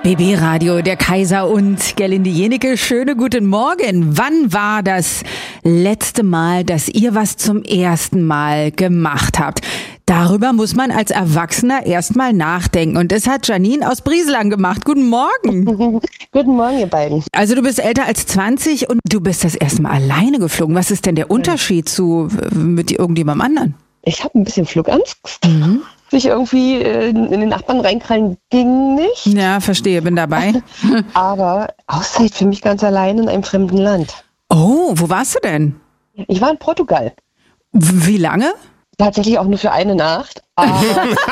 BB Radio, der Kaiser und Gerlinde Jenecke. Schöne guten Morgen. Wann war das letzte Mal, dass ihr was zum ersten Mal gemacht habt? Darüber muss man als Erwachsener erstmal nachdenken. Und das hat Janine aus Brieselang gemacht. Guten Morgen. Guten Morgen, ihr beiden. Also du bist älter als 20 und du bist das erste Mal alleine geflogen. Was ist denn der Unterschied zu mit irgendjemandem anderen? Ich habe ein bisschen Flugangst. Sich irgendwie in den Nachbarn reinkrallen ging nicht. Ja, verstehe, bin dabei. Aber Auszeit für mich ganz allein in einem fremden Land. Oh, wo warst du denn? Ich war in Portugal. Wie lange? Tatsächlich auch nur für eine Nacht. Aber,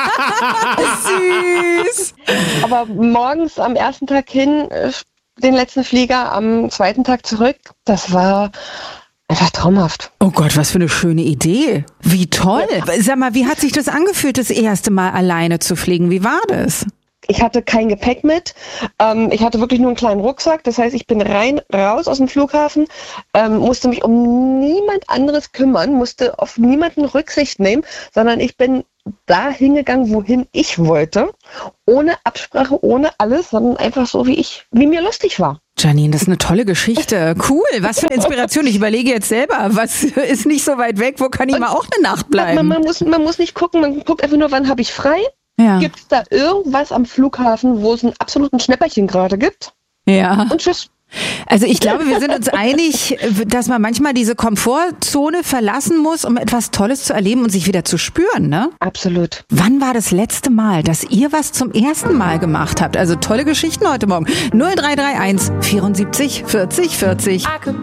Süß. aber morgens am ersten Tag hin, den letzten Flieger, am zweiten Tag zurück. Das war einfach traumhaft. Oh Gott, was für eine schöne Idee. Wie toll. Sag mal, wie hat sich das angefühlt, das erste Mal alleine zu fliegen? Wie war das? Ich hatte kein Gepäck mit. Ich hatte wirklich nur einen kleinen Rucksack. Das heißt, ich bin raus aus dem Flughafen, musste mich um niemand anderes kümmern, musste auf niemanden Rücksicht nehmen, sondern ich bin da hingegangen, wohin ich wollte. Ohne Absprache, ohne alles, sondern einfach so, wie mir lustig war. Janine, das ist eine tolle Geschichte. Cool, was für eine Inspiration. Ich überlege jetzt selber, was ist nicht so weit weg, wo kann ich mal auch eine Nacht bleiben? Man muss nicht gucken, man guckt einfach nur, wann habe ich frei. Ja. Gibt es da irgendwas am Flughafen, wo es einen absoluten Schnäpperchen gerade gibt? Ja. Und tschüss. Also ich glaube, wir sind uns einig, dass man manchmal diese Komfortzone verlassen muss, um etwas Tolles zu erleben und sich wieder zu spüren, ne? Absolut. Wann war das letzte Mal, dass ihr was zum ersten Mal gemacht habt? Also tolle Geschichten heute Morgen. 0331 74 40 40.